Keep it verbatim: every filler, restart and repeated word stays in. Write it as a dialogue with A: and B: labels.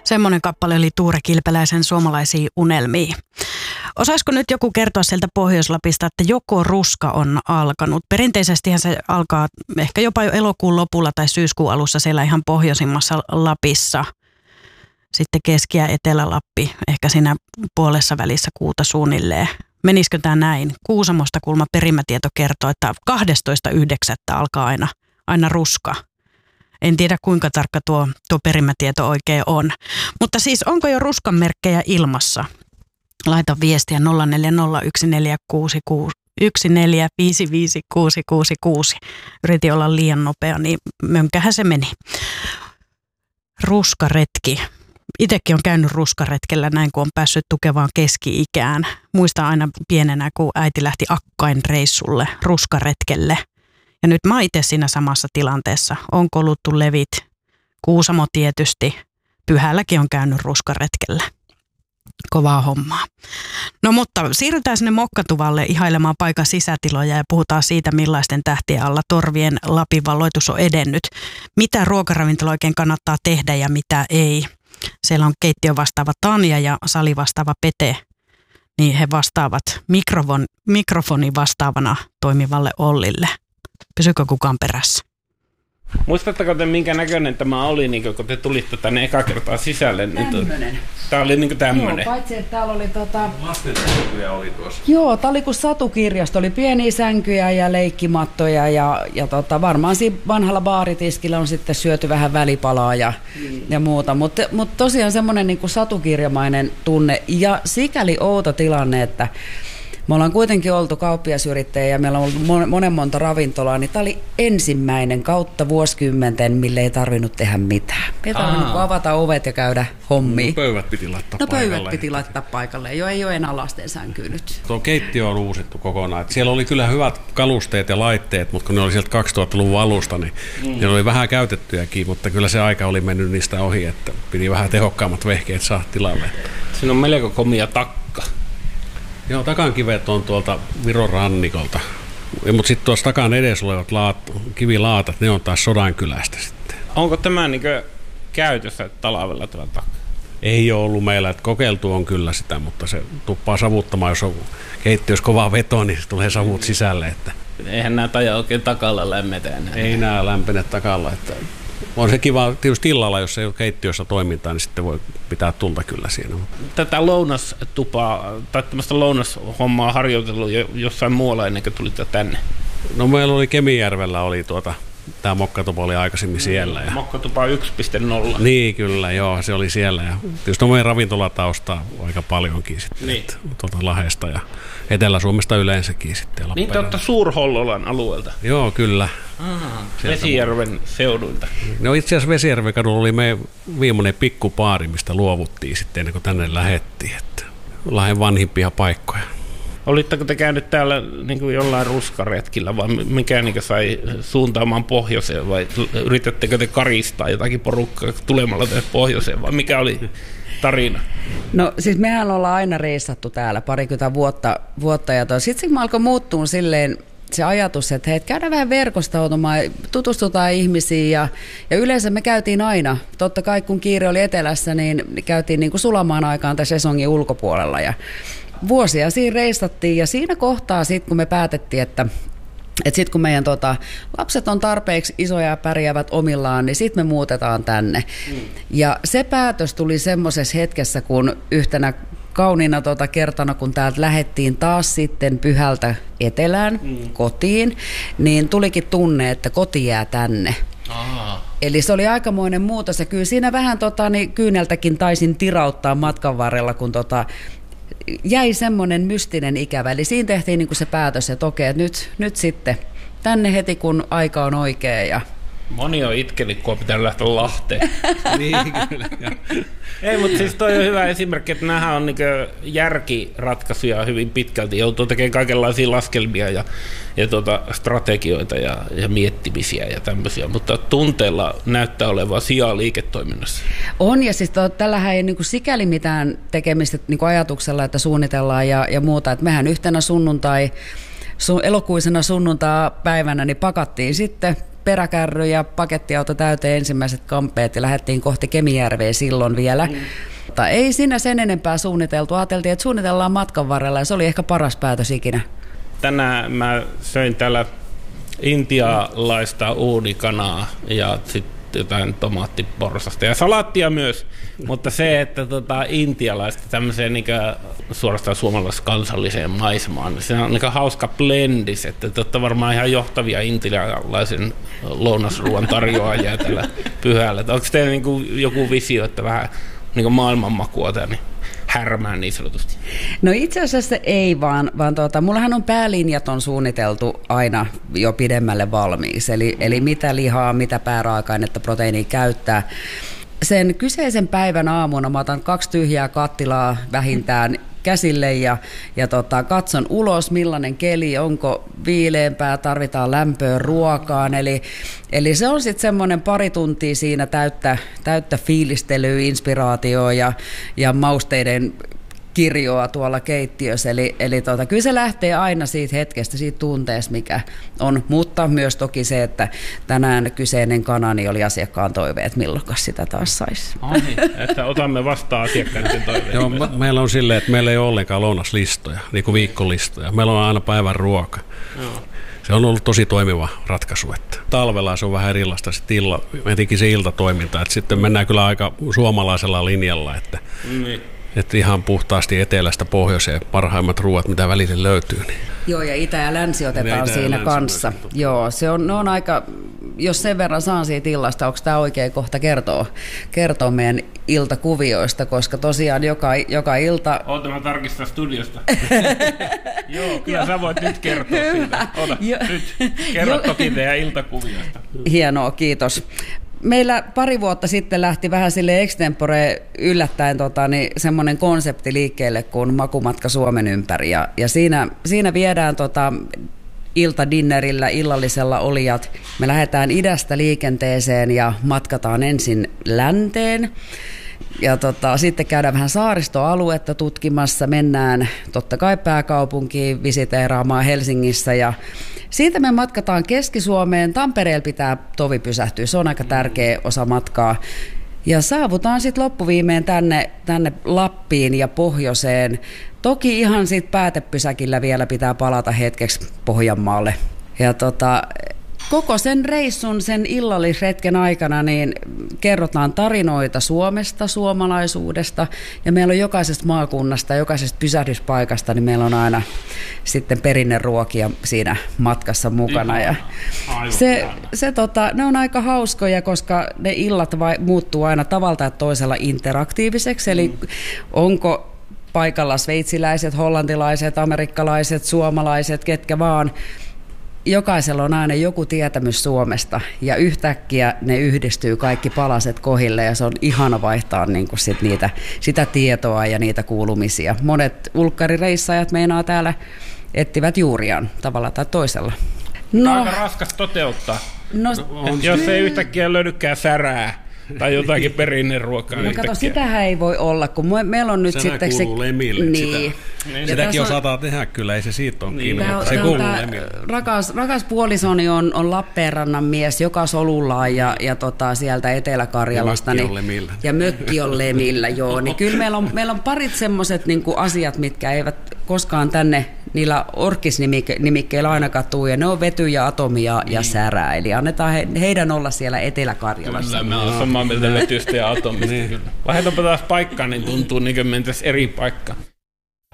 A: Semmoinen kappale oli Tuure Kilpeläisen Suomalaisia unelmia. Osaisiko nyt joku kertoa sieltä Pohjois-Lapista, että joko ruska on alkanut? Perinteisestihän se alkaa ehkä jopa jo elokuun lopulla tai syyskuun alussa siellä ihan pohjoisimmassa Lapissa. Sitten Keski- ja Etelä-Lappi, ehkä siinä puolessa välissä kuuta suunnilleen. Menisikö tämä näin? Kuusamosta kulma perimätieto kertoo, että kahdestoista yhdeksättä alkaa aina, aina ruska. En tiedä kuinka tarkka tuo, tuo perimätieto oikein on. Mutta siis onko jo ruskan merkkejä ilmassa? Laita viestiä nolla neljä nolla yksi neljä kuusi kuusi yksi neljä viisi viisi kuusi kuusi kuusi. Yritin olla liian nopea, niin mönkähän se meni. Ruskaretki. Itsekin on käynyt ruskaretkellä näin, kun on päässyt tukevaan keski-ikään. Muistan aina pienenä, kun äiti lähti Akkain reissulle ruskaretkelle. Ja nyt mä oon itse siinä samassa tilanteessa. On koluttu levit, Kuusamo tietysti. Pyhälläkin on käynyt ruskaretkellä. Kovaa hommaa. No mutta siirrytään sinne Mokkatuvalle ihailemaan paikan sisätiloja ja puhutaan siitä, millaisten tähtien alla torvien Lapin valloitus on edennyt. Mitä ruokaravintola oikein kannattaa tehdä ja mitä ei. Siellä on keittiön vastaava Tanja ja sali vastaava Pete. Niin he vastaavat mikrofon, mikrofonin vastaavana toimivalle Ollille. Pysykö kukaan perässä?
B: Muistatteko te, minkä näköinen tämä oli, niin kun te tulitte tänne eka kertaa sisälle?
C: Tämmönen.
B: Tämä oli niin tämmöinen.
C: Joo, paitsi että täällä oli tota...
D: Lasten sänkyjä oli tuossa.
C: Joo, tää oli kuin satukirjasto. Oli pieniä sänkyjä ja leikkimattoja ja, ja tota, varmaan siinä vanhalla baaritiskillä on sitten syöty vähän välipalaa ja, mm. ja muuta. Mutta mut tosiaan semmoinen niin kuin satukirjamainen tunne ja sikäli outo tilanne, että me ollaan kuitenkin oltu kauppiasyrittäjä ja meillä on ollut monen monta ravintolaa, niin tämä oli ensimmäinen kautta vuosikymmenten, mille ei tarvinnut tehdä mitään. Ei tarvinnut Aa. avata ovet ja käydä hommia.
D: No pöydät piti laittaa
C: no,
D: paikalle.
C: No pöydät piti laittaa paikalle. Jo ei ole enää lasten sänkyy nyt.
D: Tuo keittiö on uusittu kokonaan. Et siellä oli kyllä hyvät kalusteet ja laitteet, mutta kun ne oli sieltä kaksituhattaluvun alusta, niin mm. ne oli vähän käytettyjäkin, mutta kyllä se aika oli mennyt niistä ohi, että piti vähän tehokkaammat vehkeet saada tilalle.
B: Siinä on melko komia takka.
D: Joo, takankivet on tuolta Viron rannikolta, mutta sitten tuossa takan edessä olevat laat, kivilaatat, ne on taas Sodankylästä sitten.
B: Onko tämä niinkö käytössä talvella tämä takka?
D: Ei ole ollut meillä, että kokeiltu on kyllä sitä, mutta se tuppaa savuttamaan, jos on keittiössä kova veto, niin se tulee savut sisälle. Että
B: eihän nämä taja oikein takalla lämmetä enää.
D: Ei nämä lämpene takalla. Että on se kiva tietysti illalla, jos ei ole keittiössä toimintaa, niin sitten voi pitää tulta kyllä siinä.
B: Tätä lounastupaa tai tämmöistä lounashommaa harjoitellut jossain muualla ennen kuin tulitte tänne?
D: No meillä oli Kemijärvellä, oli tuota, tämä Mokkatupa oli aikaisemmin siellä. Ja
B: Mokkatupa yksi piste nolla.
D: Niin kyllä, joo, se oli siellä. Ja tietysti on meidän ravintolatausta aika paljonkin sitten,
B: niin.
D: tuolta Lahdesta ja Etelä-Suomesta yleensäkin sitten.
B: Niin te olette Suur-Hollolan alueelta?
D: Joo, kyllä.
B: Aha, Vesijärven seuduilta.
D: No itse asiassa Vesijärven kadulla oli meidän viimeinen pikkupaari, mistä luovuttiin sitten ennen kuin tänne lähdettiin. Että Lahden vanhimpia paikkoja.
B: Olitteko te käynyt täällä niin kuin jollain ruskaretkillä vai mikä niin sai suuntaamaan pohjoiseen vai yritättekö te karistaa jotakin porukkaa tulemalla tänne pohjoiseen vai mikä oli tarina?
C: No siis mehän ollaan aina reissattu täällä parikymmentä vuotta, vuotta ja sitten se alkoi muuttua silleen se ajatus, että hei, käydään vähän verkostautumaan, tutustutaan ihmisiin ja, ja yleensä me käytiin aina, totta kai kun kiire oli etelässä, niin käytiin niin kuin sulamaan aikaan tässä sesongin ulkopuolella ja vuosia siinä reistattiin ja siinä kohtaa sitten kun me päätettiin, että että sitten kun meidän tota, lapset on tarpeeksi isoja ja pärjäävät omillaan, niin sitten me muutetaan tänne. Mm. Ja se päätös tuli semmoisessa hetkessä, kun yhtenä kauniina tota kertana, kun täältä lähdettiin taas sitten Pyhältä etelään mm. kotiin, niin tulikin tunne, että koti jää tänne. Aha. Eli se oli aikamoinen muutos ja kyllä siinä vähän tota, niin kyyneltäkin taisin tirauttaa matkan varrella, kun tota, jäi semmoinen mystinen ikävä. Eli siinä tehtiin niin kuin se päätös, että okei, että nyt, nyt sitten tänne heti, kun aika on oikea. Ja
B: moni on itkenyt, kun on pitänyt lähteä Lahteen.
D: Niin, kyllä.
B: Ei, mutta siis toi on hyvä esimerkki, että nämä on niin järkiratkaisuja hyvin pitkälti. Joutuu tekemään kaikenlaisia laskelmia ja, ja tuota, strategioita ja, ja miettimisiä ja tämmöisiä, mutta tunteella näyttää olevan sijaa liiketoiminnassa.
C: On, ja siis to, tällähän ei niin kuin sikäli mitään tekemistä niin kuin ajatuksella, että suunnitellaan ja, ja muuta. Että mehän yhtenä sunnuntai, su, elokuisena sunnuntai-päivänä niin pakattiin sitten peräkärry ja pakettiauto täyteen ensimmäiset kampeet ja lähdettiin kohti Kemijärveä silloin vielä. Mm. Mutta ei siinä sen enempää suunniteltu. Ajateltiin, että suunnitellaan matkan varrella ja se oli ehkä paras päätös ikinä.
B: Tänään mä söin täällä intialaista uunikanaa ja sitten jotain tomaattiporsasta ja salaattia myös, mutta se, että tota, intialaista tämmöiseen niin suorastaan suomalais-kansalliseen maisemaan, niin se on niin hauska blendis, että te olette varmaan ihan johtavia intialaisen lounasruoan tarjoajia tällä pyhällä. Onko teillä niin joku visio, että vähän niin maailmanmakua tänne härmään niin sanotusti?
C: No itse asiassa ei vaan, vaan tuota, mullahan on päälinjat on suunniteltu aina jo pidemmälle valmiiksi, eli, eli mitä lihaa, mitä pääraaka-ainetta, proteiinia käyttää. Sen kyseisen päivän aamuna mä otan kaksi tyhjää kattilaa vähintään käsille ja, ja tota, katson ulos, millainen keli, onko viileämpää, tarvitaan lämpöä ruokaan. Eli, eli se on sitten semmoinen pari tuntia siinä täyttä, täyttä fiilistelyä, inspiraatioa ja, ja mausteiden kirjoa tuolla keittiössä. Eli, eli tota, kyllä se lähtee aina siitä hetkestä, siitä tunteesta, mikä on, mutta myös toki se, että tänään kyseinen kanani oli asiakkaan toive, että milloinkas sitä taas saisi.
B: Ai, että otamme vastaan asiakkaiden toiveet.
D: Joo, meillä on silleen, että meillä ei ole ollenkaan lounaslistoja, niin kuin viikkolistoja. Meillä on aina päivän ruoka. Joo. Se on ollut tosi toimiva ratkaisu. Että talvella se on vähän erilaista sitten illa, etenkin se iltatoiminta, että sitten mennään kyllä aika suomalaisella linjalla, että niin. Että ihan puhtaasti etelästä pohjoiseen parhaimmat ruoat, mitä välillä löytyy. Niin.
C: Joo, ja itä ja länsi otetaan ja siinä länsi kanssa. Joo, se on, ne on aika, jos sen verran saan siitä illasta, onko tämä oikea kohta kertoa, kertoa meidän iltakuvioista, koska tosiaan joka, joka ilta...
B: Oota, mä tarkistan studiosta. Joo, kyllä Joo. Sä voit nyt kertoa siitä. Ota, nyt. Kerro toki teidän iltakuvioista.
C: Hienoa, kiitos. Meillä pari vuotta sitten lähti vähän sille extempore yllättäen tota, niin semmoinen konsepti liikkeelle kuin Makumatka Suomen ympäri. Ja, ja siinä, siinä viedään tota, iltadinnerillä, illallisella olijat. Me lähdetään idästä liikenteeseen ja matkataan ensin länteen. Ja tota, sitten käydään vähän saaristoaluetta tutkimassa, mennään totta kai pääkaupunkiin visiteeraamaan Helsingissä ja siitä me matkataan Keski-Suomeen. Tampereella pitää tovi pysähtyä, se on aika tärkeä osa matkaa. Ja saavutaan sitten loppuviimeen tänne, tänne Lappiin ja pohjoiseen. Toki ihan sitten päätepysäkillä vielä pitää palata hetkeksi Pohjanmaalle. Ja tota... Koko sen reissun, sen illallisretken aikana niin kerrotaan tarinoita Suomesta, suomalaisuudesta ja meillä on jokaisesta maakunnasta, jokaisesta pysähdyspaikasta, niin meillä on aina sitten perinneruokia siinä matkassa mukana. Ja se, se, tota, ne on aika hauskoja, koska ne illat vai, muuttuu aina tavalla tai toisella interaktiiviseksi, eli mm. onko paikalla sveitsiläiset, hollantilaiset, amerikkalaiset, suomalaiset, ketkä vaan. Jokaisella on aina joku tietämys Suomesta ja yhtäkkiä ne yhdistyy kaikki palaset kohille ja se on ihana vaihtaa niin kuin sit niitä, sitä tietoa ja niitä kuulumisia. Monet ulkkarireissajat meinaa täällä etsivät juuriaan tavalla tai toisella.
B: No, aika raskas toteuttaa, no, no, jos ei yhtäkkiä löydykään särää. Tai jotakin perinneruokaa.
C: No kato, sitähän ei voi olla, kun me, meillä on nyt
D: Senä
C: sitten se...
D: kuuluu lemille.
C: Niin.
B: Niin.
D: Sitäkin osataan tehdä kyllä, ei se siitä ole niin. kiinni, mutta se kuuluu lemille.
C: Rakas, rakas puolisoni on, on Lappeenrannan mies, joka solullaan ja, ja tota, sieltä Etelä-Karjalasta.
D: Ja mökki
C: niin,
D: on lemillä.
C: Ja mökki on lemillä, joo. Niin kyllä meillä on, meillä on parit semmoiset niin kuin asiat, mitkä eivät koskaan tänne niillä orkisnimikkeillä ainakaan tuu, ja ne on vety ja atomi ja, niin. ja särää. Eli annetaan he, heidän olla siellä Etelä-Karjalassa.
B: Kyllä, mä olen samaa mieltä vetystä ja atomista. Niin. Vaihdetaanpa taas paikkaa, niin tuntuu niin kuin mentäisiin eri paikkaan.